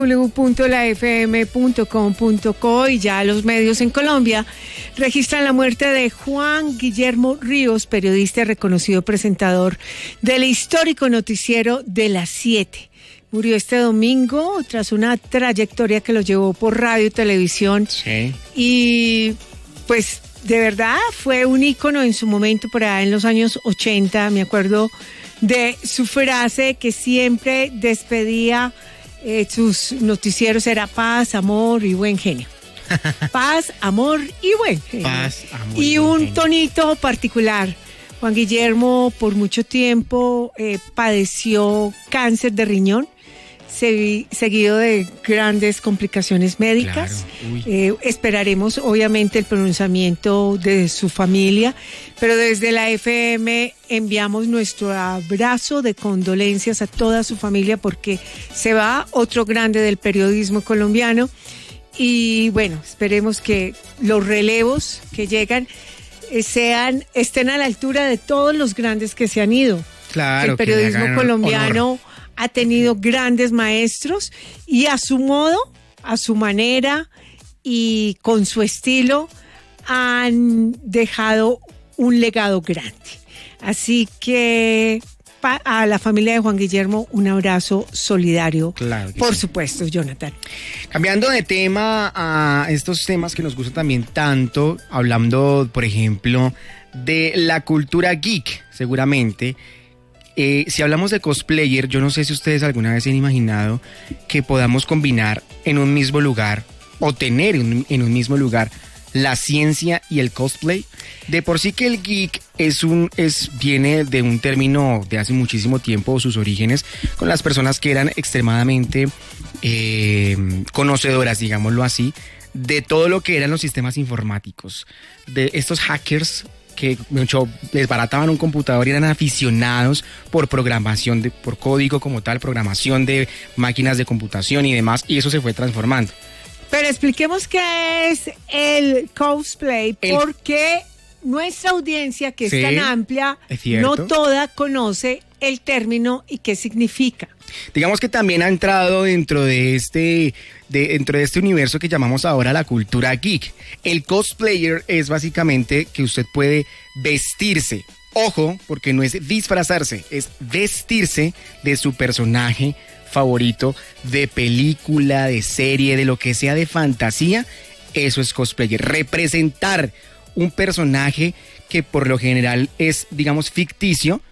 www.lafm.com.co y ya los medios en Colombia registran la muerte de Juan Guillermo Ríos, periodista y reconocido presentador del histórico noticiero de las 7. Murió este domingo tras una trayectoria que lo llevó por radio y televisión. Sí. Y pues de verdad fue un ícono en su momento por allá en los años 80. Me acuerdo de su frase que siempre despedía sus noticieros, era paz, amor y buen genio. Paz, amor y buen genio. Paz, amor y buen un genio. Tonito particular. Juan Guillermo por mucho tiempo padeció cáncer de riñón, seguido de grandes complicaciones médicas. Claro. Esperaremos obviamente el pronunciamiento de su familia, pero desde la FM enviamos nuestro abrazo de condolencias a toda su familia porque se va otro grande del periodismo colombiano y bueno, esperemos que los relevos que llegan estén a la altura de todos los grandes que se han ido. Claro, el periodismo colombiano honor. ha tenido grandes maestros y a su modo, a su manera y con su estilo han dejado un legado grande. Así que a la familia de Juan Guillermo un abrazo solidario. Claro que por sí. supuesto, Jonathan. Cambiando de tema a estos temas que nos gustan también tanto, hablando, por ejemplo, de la cultura geek, seguramente. Si hablamos de cosplayer, yo no sé si ustedes alguna vez se han imaginado que podamos combinar en un mismo lugar o tener en un mismo lugar la ciencia y el cosplay. De por sí que el geek viene de un término de hace muchísimo tiempo, sus orígenes, con las personas que eran extremadamente conocedoras, digámoslo así, de todo lo que eran los sistemas informáticos, de estos hackers que desbarataban un computador y eran aficionados por programación, por código como tal, programación de máquinas de computación y demás, y eso se fue transformando. Pero expliquemos qué es el cosplay, porque nuestra audiencia, que es tan amplia, no toda conoce el término y qué significa. Digamos que también ha entrado dentro de este universo que llamamos ahora la cultura geek. El cosplayer es básicamente que usted puede vestirse. Ojo, porque no es disfrazarse, es vestirse de su personaje favorito, de película, de serie, de lo que sea de fantasía. Eso es cosplayer. Representar un personaje que por lo general es, digamos, ficticio,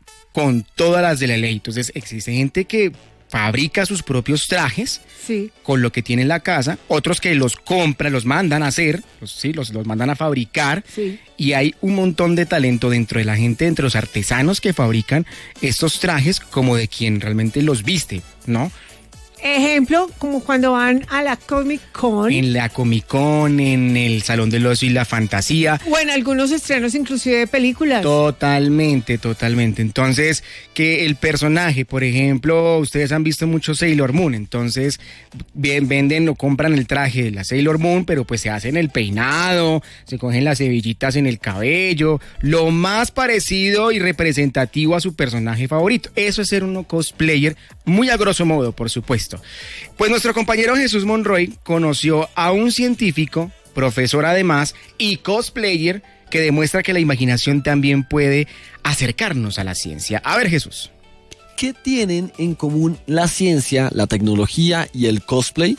con todas las de la ley. Entonces existe gente que fabrica sus propios trajes, sí, con lo que tiene en la casa, otros que los compran, los mandan a hacer, los mandan a fabricar, sí. Y hay un montón de talento dentro de la gente, entre los artesanos que fabrican estos trajes, como de quien realmente los viste, ¿no? Ejemplo, como cuando van a la Comic Con. En la Comic Con, en el Salón del Ocio y la Fantasía. O en algunos estrenos inclusive de películas. Totalmente. Entonces, que el personaje, por ejemplo, ustedes han visto mucho Sailor Moon, entonces venden o compran el traje de la Sailor Moon, pero pues se hacen el peinado, se cogen las hebillitas en el cabello, lo más parecido y representativo a su personaje favorito. Eso es ser un cosplayer, muy a grosso modo, por supuesto. Pues nuestro compañero Jesús Monroy conoció a un científico, profesor además, y cosplayer que demuestra que la imaginación también puede acercarnos a la ciencia. A ver, Jesús. ¿Qué tienen en común la ciencia, la tecnología y el cosplay?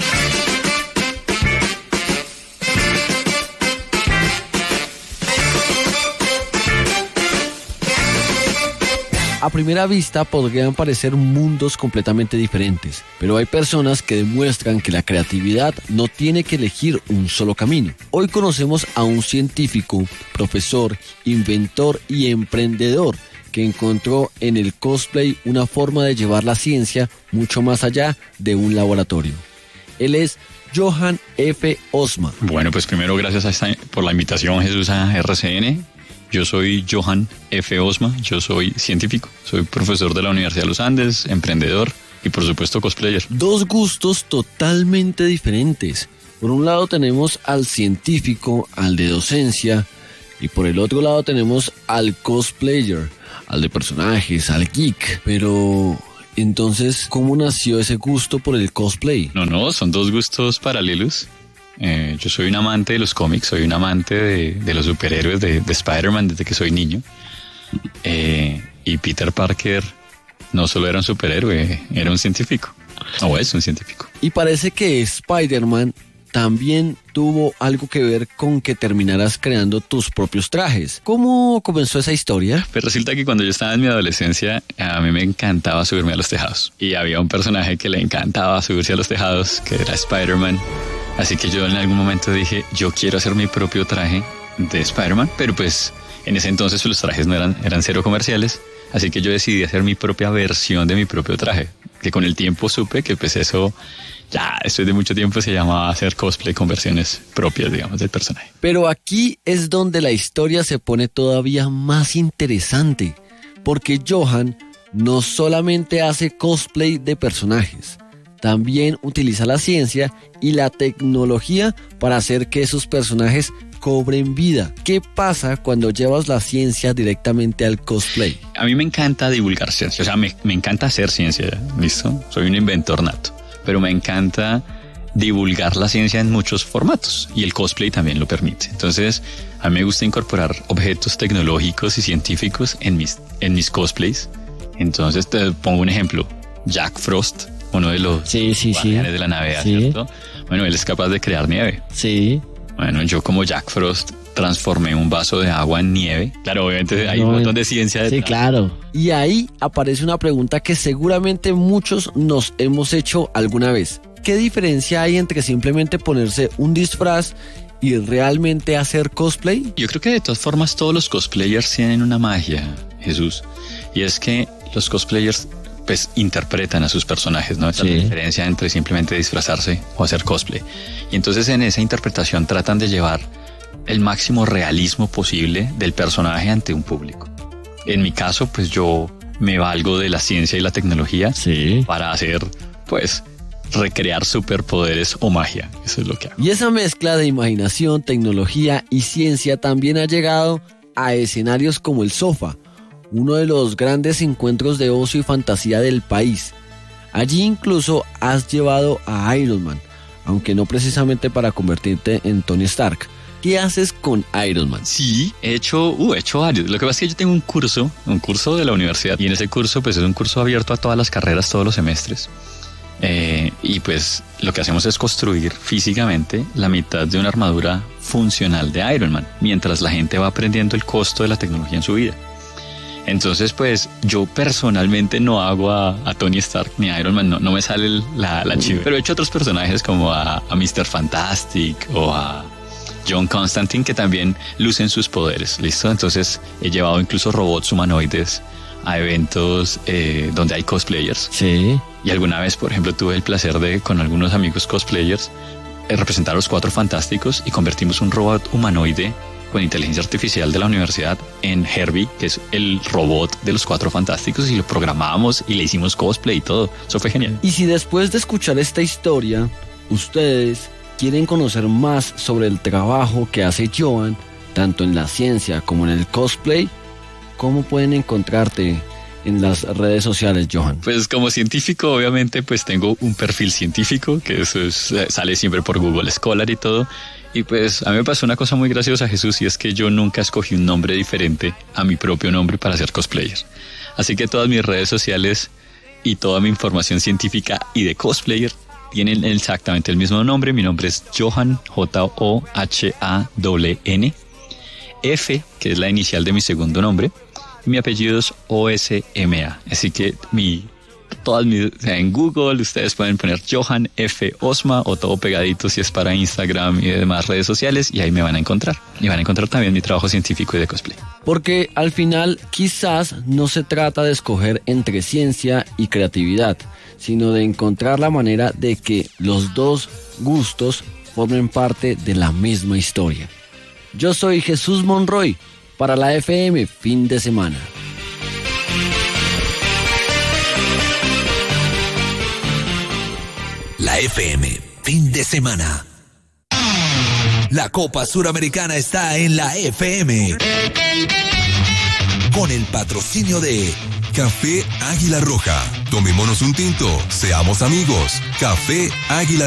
A primera vista podrían parecer mundos completamente diferentes, pero hay personas que demuestran que la creatividad no tiene que elegir un solo camino. Hoy conocemos a un científico, profesor, inventor y emprendedor que encontró en el cosplay una forma de llevar la ciencia mucho más allá de un laboratorio. Él es Johann F. Osma. Bueno, pues primero gracias por la invitación, Jesús, a RCN. Yo soy Johann F. Osma, yo soy científico, soy profesor de la Universidad de los Andes, emprendedor y por supuesto cosplayer. Dos gustos totalmente diferentes. Por un lado tenemos al científico, al de docencia, y por el otro lado tenemos al cosplayer, al de personajes, al geek. Pero Entonces, ¿cómo nació ese gusto por el cosplay? No, son dos gustos paralelos. Yo soy un amante de los cómics, soy un amante de los superhéroes, de Spider-Man desde que soy niño. Y Peter Parker no solo era un superhéroe, era un científico. O es un científico. Y parece que Spider-Man también tuvo algo que ver con que terminaras creando tus propios trajes. ¿Cómo comenzó esa historia? Pues resulta que cuando yo estaba en mi adolescencia, a mí me encantaba subirme a los tejados. Y había un personaje que le encantaba subirse a los tejados, que era Spider-Man. Así que yo en algún momento dije, yo quiero hacer mi propio traje de Spider-Man, pero pues en ese entonces los trajes no eran cero comerciales. Así que yo decidí hacer mi propia versión de mi propio traje, que con el tiempo supe que pues eso, ya después de mucho tiempo se llamaba hacer cosplay con versiones propias, digamos, del personaje. Pero aquí es donde la historia se pone todavía más interesante, porque Johan no solamente hace cosplay de personajes, también utiliza la ciencia y la tecnología para hacer que esos personajes cobren vida. ¿Qué pasa cuando llevas la ciencia directamente al cosplay? A mí me encanta divulgar ciencia, o sea, me encanta hacer ciencia, ¿listo? Soy un inventor nato, pero me encanta divulgar la ciencia en muchos formatos y el cosplay también lo permite. Entonces, a mí me gusta incorporar objetos tecnológicos y científicos en mis cosplays. Entonces, te pongo un ejemplo. Jack Frost, uno de los guardianes de la nave, ¿cierto? Bueno, él es capaz de crear nieve. Sí. Bueno, yo como Jack Frost transformé un vaso de agua en nieve. Claro, obviamente hay un montón de ciencia detrás. Sí, claro. Y ahí aparece una pregunta que seguramente muchos nos hemos hecho alguna vez. ¿Qué diferencia hay entre simplemente ponerse un disfraz y realmente hacer cosplay? Yo creo que de todas formas todos los cosplayers tienen una magia, Jesús. Y es que los cosplayers pues interpretan a sus personajes, ¿no? Esa es la diferencia entre simplemente disfrazarse o hacer cosplay. Y entonces en esa interpretación tratan de llevar el máximo realismo posible del personaje ante un público. En mi caso, pues yo me valgo de la ciencia y la tecnología para hacer, pues, recrear superpoderes o magia. Eso es lo que hago. Y esa mezcla de imaginación, tecnología y ciencia también ha llegado a escenarios como el Sofá, uno de los grandes encuentros de ocio y fantasía del país. Allí incluso has llevado a Iron Man, aunque no precisamente para convertirte en Tony Stark. ¿Qué haces con Iron Man? Sí, he hecho varios. Lo que pasa es que yo tengo un curso de la universidad, y en ese curso pues es un curso abierto a todas las carreras, todos los semestres. Y pues lo que hacemos es construir físicamente la mitad de una armadura funcional de Iron Man, mientras la gente va aprendiendo el costo de la tecnología en su vida. Entonces, pues, yo personalmente no hago a Tony Stark ni a Iron Man, no me sale la chiva. Pero he hecho otros personajes como a Mr. Fantastic o a John Constantine, que también lucen sus poderes, ¿listo? Entonces, he llevado incluso robots humanoides a eventos donde hay cosplayers. Sí. Y alguna vez, por ejemplo, tuve el placer de, con algunos amigos cosplayers, representar a los Cuatro Fantásticos y convertimos un robot humanoide con inteligencia artificial de la universidad en Herbie, que es el robot de los Cuatro Fantásticos, y lo programamos y le hicimos cosplay y todo. Eso fue genial. Y si después de escuchar esta historia, ustedes quieren conocer más sobre el trabajo que hace Johan, tanto en la ciencia como en el cosplay, ¿cómo pueden encontrarte en las redes sociales, Johan? Pues como científico, obviamente, pues tengo un perfil científico, que eso sale siempre por Google Scholar y todo. Y pues a mí me pasó una cosa muy graciosa, Jesús, y es que yo nunca escogí un nombre diferente a mi propio nombre para ser cosplayer. Así que todas mis redes sociales y toda mi información científica y de cosplayer tienen exactamente el mismo nombre. Mi nombre es Johan, Johan, F, que es la inicial de mi segundo nombre, y mi apellido es Osma. Así que en Google ustedes pueden poner Johan F. Osma o todo pegadito si es para Instagram y demás redes sociales, y ahí me van a encontrar. Y van a encontrar también mi trabajo científico y de cosplay. Porque al final quizás no se trata de escoger entre ciencia y creatividad, sino de encontrar la manera de que los dos gustos formen parte de la misma historia. Yo soy Jesús Monroy para la FM Fin de Semana. La FM Fin de Semana. La Copa Suramericana está en la FM. Con el patrocinio de Café Águila Roja, Tomémonos un tinto, seamos amigos. Café Águila